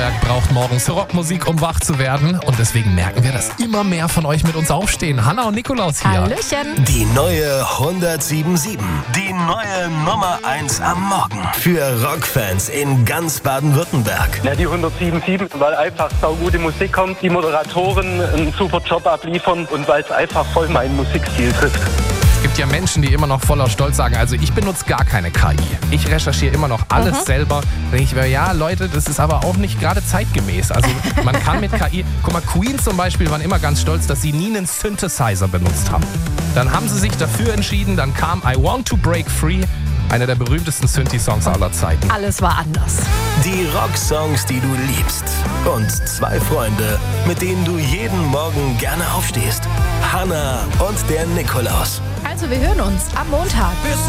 Baden-Württemberg braucht morgens Rockmusik, um wach zu werden. Und deswegen merken wir, dass immer mehr von euch mit uns aufstehen. Hanna und Nikolaus hier. Hallöchen. Die neue 107.7. Die neue Nummer 1 am Morgen. Für Rockfans in ganz Baden-Württemberg. Ja, die 107.7, weil einfach saugute Musik kommt, die Moderatoren einen super Job abliefern und weil es einfach voll meinen Musikstil trifft. Es gibt ja Menschen, die immer noch voller Stolz sagen, also ich benutze gar keine KI. Ich recherchiere immer noch alles selber. Da denke ich mir, ja Leute, das ist aber auch nicht gerade zeitgemäß. Also man kann mit KI, guck mal, Queen zum Beispiel waren immer ganz stolz, dass sie nie einen Synthesizer benutzt haben. Dann haben sie sich dafür entschieden, dann kam I Want to Break Free, einer der berühmtesten Synthi-Songs aller Zeiten. Alles war anders. Die Rocksongs, die du liebst. Und 2 Freunde, mit denen du jeden Morgen gerne aufstehst. Hanna und der Nikolaus. Also wir hören uns am Montag. Bis